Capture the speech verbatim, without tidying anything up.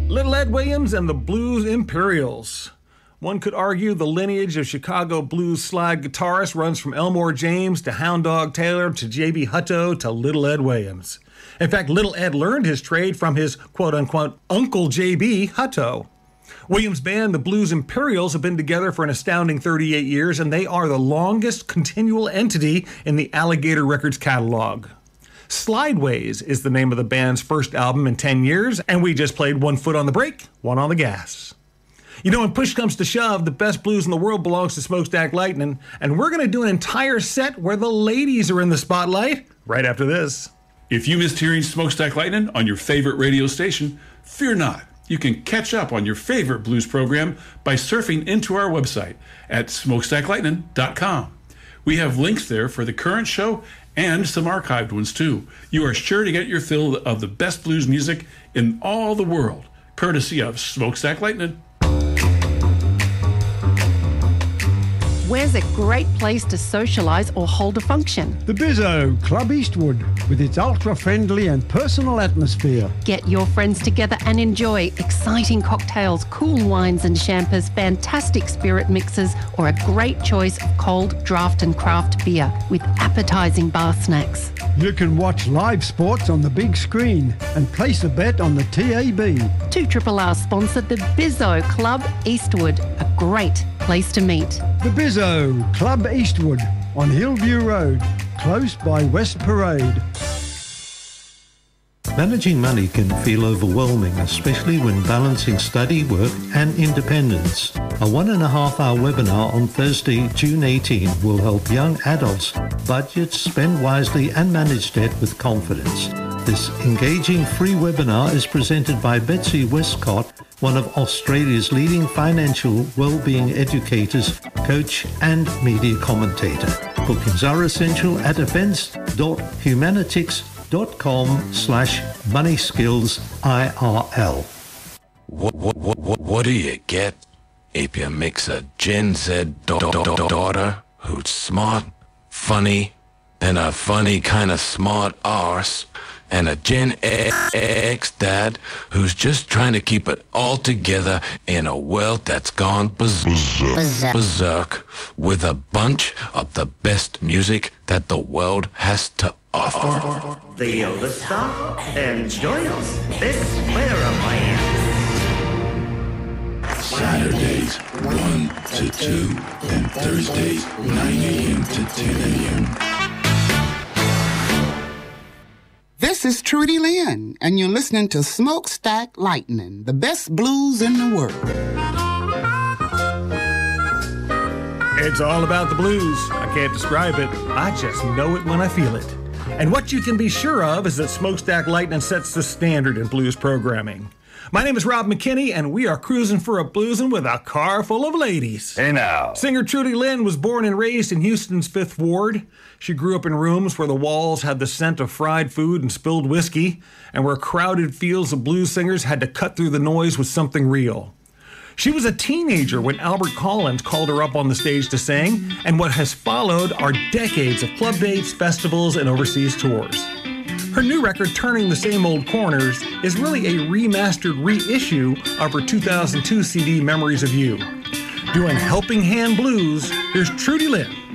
Little Ed Williams and the Blues Imperials. One could argue the lineage of Chicago blues slide guitarists runs from Elmore James to Hound Dog Taylor to J B Hutto to Little Ed Williams. In fact, Little Ed learned his trade from his quote-unquote Uncle J B Hutto. Williams' band, the Blues Imperials, have been together for an astounding thirty-eight years, and they are the longest continual entity in the Alligator Records catalog. Slideways is the name of the band's first album in ten years, and we just played One Foot on the Brake, One on the Gas. You know, when push comes to shove, the best blues in the world belongs to Smokestack Lightning, and we're going to do an entire set where the ladies are in the spotlight right after this. If you missed hearing Smokestack Lightning on your favorite radio station, fear not. You can catch up on your favorite blues program by surfing into our website at smokestack lightning dot com. We have links there for the current show and some archived ones too. You are sure to get your fill of the best blues music in all the world, courtesy of Smokestack Lightning. Where's a great place to socialise or hold a function? The Bizzo, Club Eastwood, with its ultra-friendly and personal atmosphere. Get your friends together and enjoy exciting cocktails, cool wines and champers, fantastic spirit mixes, or a great choice of cold draft and craft beer with appetising bar snacks. You can watch live sports on the big screen and place a bet on the T A B. two R R R sponsored the Bizzo Club Eastwood, a great place to meet. The Bizzo, Club Eastwood, on Hillview Road, close by West Parade. Managing money can feel overwhelming, especially when balancing study, work and independence. A one and a half hour webinar on Thursday, June eighteenth will help young adults budget, spend wisely and manage debt with confidence. This engaging free webinar is presented by Betsy Westcott, one of Australia's leading financial well-being educators, coach and media commentator. Bookings are essential at events dot humanitix dot com slash money skills I R L. What, what, what, what, what do you get if you mix a Gen Z da- da- da- daughter who's smart, funny, and a funny kind of smart arse, and a Gen X dad who's just trying to keep it all together in a world that's gone berserk, berserk with a bunch of the best music that the world has to offer? The Yoda stop and join us. This Clara Saturdays one to two and Thursdays nine a.m. to ten a.m. This is Trudy Lynn, and you're listening to Smokestack Lightning, the best blues in the world. It's all about the blues. I can't describe it. I just know it when I feel it. And what you can be sure of is that Smokestack Lightning sets the standard in blues programming. My name is Rob McKinney, and we are cruising for a bluesin' with a car full of ladies. Hey now. Singer Trudy Lynn was born and raised in Houston's Fifth Ward. She grew up in rooms where the walls had the scent of fried food and spilled whiskey, and where crowded fields of blues singers had to cut through the noise with something real. She was a teenager when Albert Collins called her up on the stage to sing, and what has followed are decades of club dates, festivals, and overseas tours. Her new record, Turning the Same Old Corners, is really a remastered reissue of her two thousand two C D, Memories of You. Doing Helping Hand Blues, here's Trudy Lynn.